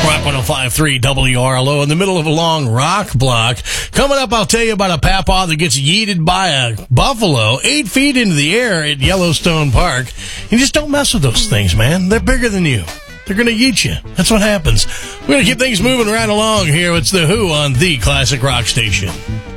Rock 105.3 WRLO in the middle of a long rock block. Coming up, I'll tell you about a papaw that gets yeeted by a buffalo 8 feet into the air at Yellowstone Park. You just don't mess with those things, man. They're bigger than you. They're going to yeet you. That's what happens. We're going to keep things moving right along here. It's The Who on the Classic Rock Station.